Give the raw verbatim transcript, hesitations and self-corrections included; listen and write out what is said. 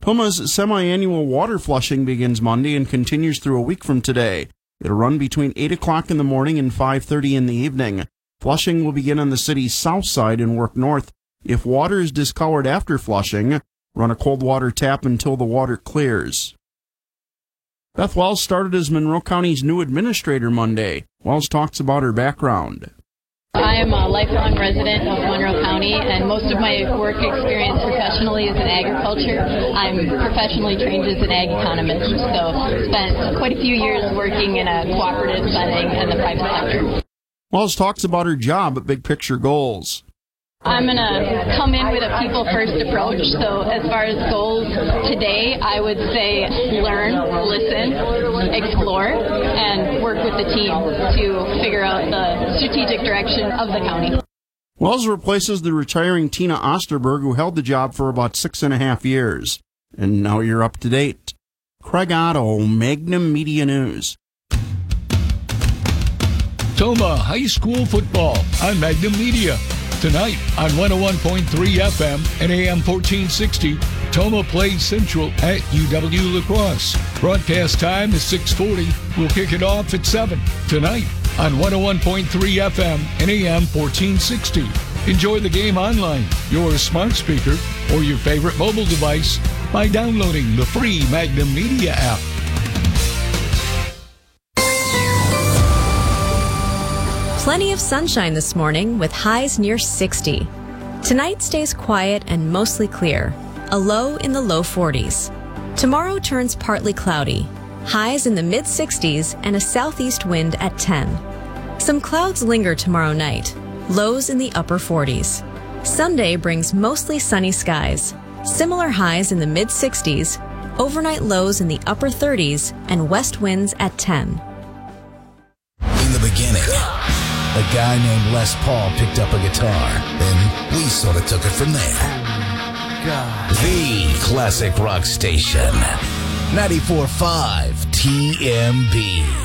Puma's semi-annual water flushing begins Monday and continues through a week from today. It'll run between eight o'clock in the morning and five thirty in the evening. Flushing will begin on the city's south side and work north. If water is discolored after flushing, run a cold water tap until the water clears. Beth Wells started as Monroe County's new administrator Monday. Wells talks about her background. I am a lifelong resident of Monroe County, and most of my work experience professionally is in agriculture. I'm professionally trained as an ag economist, so spent quite a few years working in a cooperative setting in the private sector. Wells talks about her job at Big Picture Goals. I'm going to come in with a people-first approach. So as far as goals today, I would say learn, listen, explore, and work with the team to figure out the strategic direction of the county. Wells replaces the retiring Tina Osterberg, who held the job for about six and a half years. And now you're up to date. Craig Otto, Magnum Media News. Toma High School football on Magnum Media. Tonight on one oh one point three F M and A M fourteen sixty, Toma plays Central at U W La Crosse. Broadcast time is six forty. We'll kick it off at seven. Tonight on one oh one point three F M and A M fourteen sixty. Enjoy the game online, your smart speaker, or your favorite mobile device by downloading the free Magnum Media app. Plenty of sunshine this morning with highs near sixty. Tonight stays quiet and mostly clear, a low in the low forties. Tomorrow turns partly cloudy, highs in the mid sixties and a southeast wind at ten. Some clouds linger tomorrow night, lows in the upper forties. Sunday brings mostly sunny skies, similar highs in the mid sixties, overnight lows in the upper thirties and west winds at ten. In the beginning, a guy named Les Paul picked up a guitar, and we sort of took it from there. God. The classic rock station, ninety-four point five T M B.